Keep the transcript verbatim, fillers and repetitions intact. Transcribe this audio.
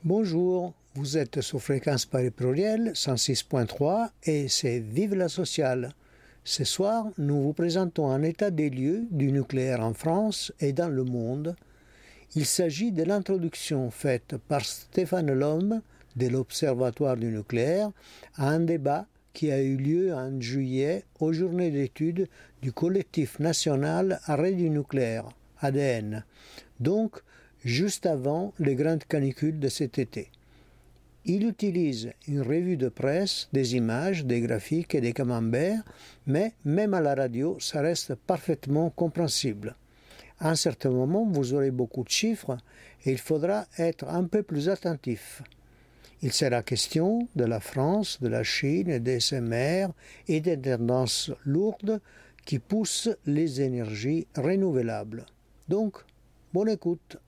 Bonjour, vous êtes sur Fréquence Paris Pluriel cent six point trois et c'est Vive la Sociale. Ce soir, nous vous présentons un état des lieux du nucléaire en France et dans le monde. Il s'agit de l'introduction faite par Stéphane Lhomme de l'Observatoire du nucléaire à un débat qui a eu lieu en juillet aux journées d'études du collectif national Arrêt du nucléaire, A D N, donc juste avant les grandes canicules de cet été. Il utilise une revue de presse, des images, des graphiques et des camemberts, mais même à la radio, ça reste parfaitement compréhensible. À un certain moment, vous aurez beaucoup de chiffres et il faudra être un peu plus attentif. Il sera question de la France, de la Chine, des S M R et des tendances lourdes qui poussent les énergies renouvelables. Donc, bonne écoute.